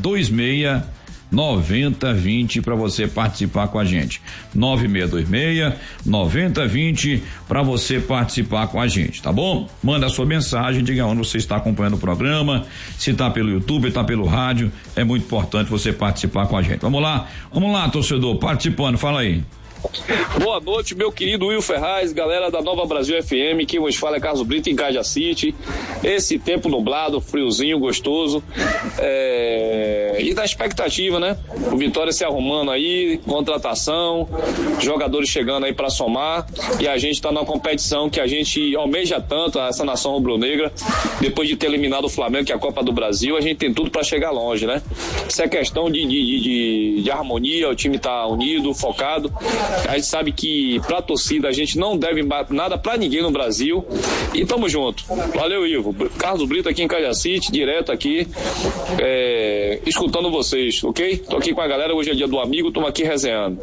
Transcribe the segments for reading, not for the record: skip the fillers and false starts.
9626 9020 para você participar com a gente. 9626 9020 para você participar com a gente, tá bom? Manda a sua mensagem, diga onde você está acompanhando o programa, se tá pelo YouTube, tá pelo rádio, é muito importante você participar com a gente. Vamos lá, torcedor, participando, fala aí. Boa noite, meu querido Will Ferraz, galera da Nova Brasil FM, quem vos fala é Carlos Brito em Caja City. Esse tempo nublado, friozinho, gostoso, e da expectativa, né? O Vitória se arrumando aí, contratação, jogadores chegando aí pra somar, e a gente tá numa competição que a gente almeja tanto, essa nação rubro-negra, depois de ter eliminado o Flamengo, que é a Copa do Brasil, a gente tem tudo pra chegar longe, né? Isso é questão de harmonia, o time tá unido, focado. A gente sabe que pra torcida a gente não deve nada pra ninguém no Brasil, e tamo junto. Valeu, Ivo. Carlos Brito aqui em Caja City, direto aqui, escutando vocês, ok? Tô aqui com a galera, hoje é dia do amigo, estamos aqui resenhando.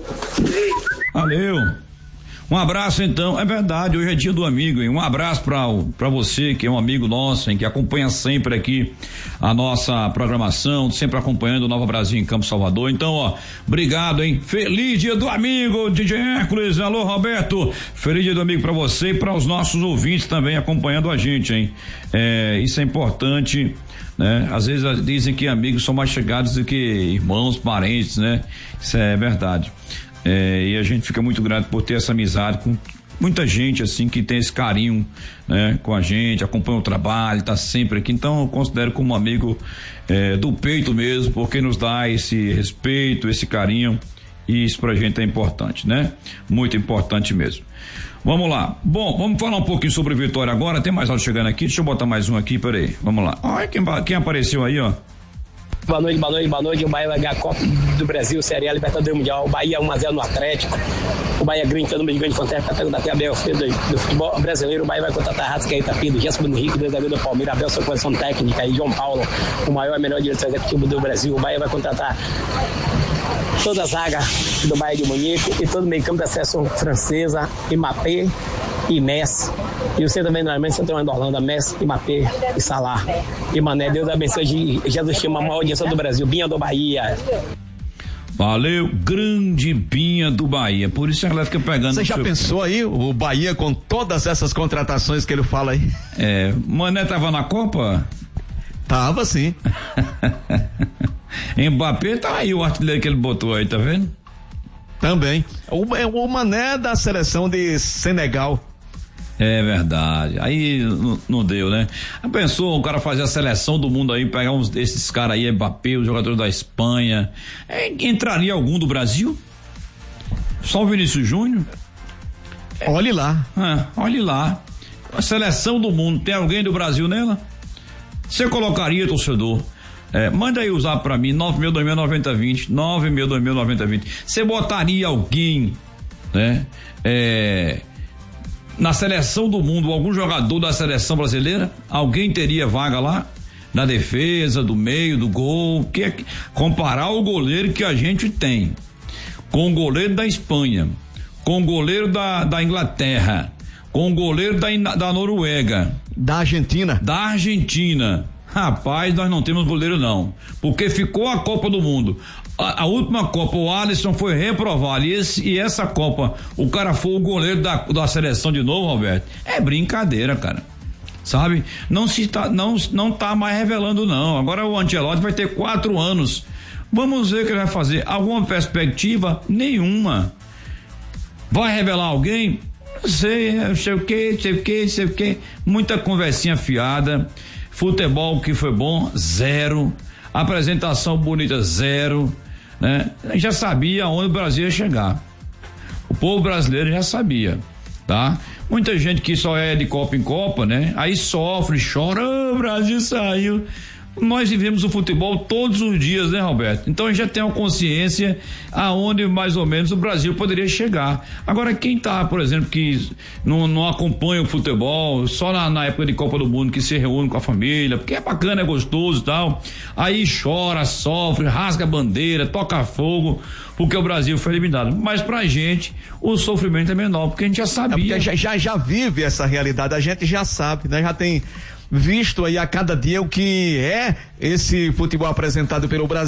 Valeu. Um abraço então, é verdade, hoje é dia do amigo, hein? Um abraço pra você que é um amigo nosso, hein? Que acompanha sempre aqui a nossa programação, sempre acompanhando Nova Brasil em Campo Salvador. Então, ó, obrigado, hein? Feliz dia do amigo, DJ Hércules, alô Roberto, feliz dia do amigo pra você e para os nossos ouvintes também acompanhando a gente, hein? Isso é importante, né? Às vezes dizem que amigos são mais chegados do que irmãos, parentes, né? Isso é verdade. E a gente fica muito grato por ter essa amizade com muita gente assim que tem esse carinho, né, com a gente, acompanha o trabalho, tá sempre aqui. Então eu considero como amigo do peito mesmo, porque nos dá esse respeito, esse carinho, e isso pra gente é importante, né? Muito importante mesmo. Vamos lá. Bom, vamos falar um pouquinho sobre Vitória agora. Tem mais áudio chegando aqui, deixa eu botar mais um aqui, peraí. Vamos lá. Olha quem apareceu aí, ó. Boa noite. O Bahia vai ganhar a Copa do Brasil, Série A, Libertadores Mundial. O Bahia 1-0 no Atlético. O Bahia gritando no gigante fantástico, pegando até Abel do futebol brasileiro. O Bahia vai contratar Arrascaeta, Pedro, Gerson Henrique, zagueiro do Palmeiras, Abel, sua posição técnica, e João Paulo, o maior e melhor diretor executivo do Brasil. O Bahia vai contratar toda a zaga do Bahia de Munique e todo o meio campo da seleção francesa, Mbappé e Messi. E você também, normalmente, você tem uma Holanda, Messi, Mbappé e Salah. E Mané, Deus abençoe, Jesus chama a maior audiência do Brasil, Binha do Bahia. Valeu, grande Binha do Bahia. Por isso a galera fica pegando. Você já pensou aí o Bahia com todas essas contratações que ele fala aí? Mané tava na Copa? Tava sim. Mbappé tá aí, o artilheiro que ele botou aí, tá vendo? Também. O Mané da seleção de Senegal. É verdade. Aí não deu, né? Pensou o cara fazer a seleção do mundo aí, pegar uns desses caras aí, Mbappé, os jogadores da Espanha. Entraria algum do Brasil? Só o Vinícius Júnior? Olhe lá. Olhe lá. A seleção do mundo, tem alguém do Brasil nela? Você colocaria, torcedor? Manda aí o zap pra mim, 962609020, 962609020. Você botaria alguém, né? Na seleção do mundo, algum jogador da seleção brasileira? Alguém teria vaga lá? Na defesa, do meio, do gol? Comparar o goleiro que a gente tem com o goleiro da Espanha, com o goleiro da Inglaterra, com o goleiro da Noruega, da Argentina. Rapaz, nós não temos goleiro não, porque ficou a Copa do Mundo. A última Copa, o Alisson foi reprovado, e essa Copa, o cara foi o goleiro da seleção de novo, Roberto. É brincadeira, cara. Sabe? Não tá mais revelando não. Agora o Ancelotti vai ter 4 anos. Vamos ver o que ele vai fazer. Alguma perspectiva? Nenhuma. Vai revelar alguém? Não sei o que. Muita conversinha fiada. Futebol que foi bom, 0. Apresentação bonita, 0. Né? Já sabia onde o Brasil ia chegar. O povo brasileiro já sabia, tá? Muita gente que só é de Copa em Copa, né? Aí sofre, chora, o Brasil saiu. Nós vivemos o futebol todos os dias, né, Roberto? Então a gente já tem uma consciência aonde mais ou menos o Brasil poderia chegar. Agora quem tá, por exemplo, que não acompanha o futebol, só na época de Copa do Mundo, que se reúne com a família, porque é bacana, é gostoso e tal, aí chora, sofre, rasga a bandeira, toca fogo, porque o Brasil foi eliminado. Mas pra gente o sofrimento é menor, porque a gente já sabia. Porque já vive essa realidade, a gente já sabe, né? Já tem visto aí a cada dia o que é esse futebol apresentado pelo Brasil.